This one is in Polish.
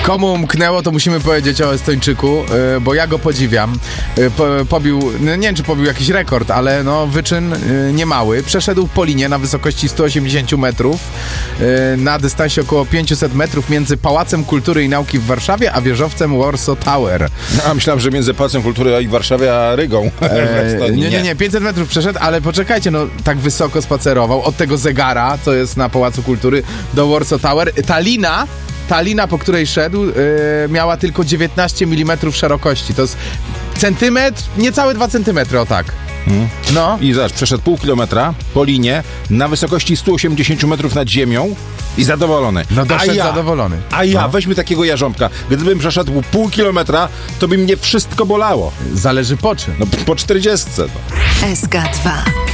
Komu umknęło, to musimy powiedzieć o Estończyku, bo ja go podziwiam. Pobił, nie wiem czy pobił jakiś rekord, ale no wyczyn niemały. Przeszedł po linie na wysokości 180 metrów, na dystansie około 500 metrów między Pałacem Kultury i Nauki w Warszawie, a wieżowcem Warsaw Tower. A myślałem, że między Pałacem Kultury i Warszawie, a Rygą. Nie, 500 metrów przeszedł, ale poczekajcie, no tak wysoko spacerował od tego zegara, co jest na Pałacu Kultury, do Warsaw Tower. Ta lina, po której szedł, miała tylko 19 mm szerokości. To jest centymetr, niecałe 2 centymetry, o tak. No. I zobacz, przeszedł pół kilometra po linie na wysokości 180 metrów nad ziemią i zadowolony. No doszedł zadowolony. A ja, no. Weźmy takiego jarząbka. Gdybym przeszedł pół kilometra, to by mnie wszystko bolało. Zależy po czym. No po 40. SK2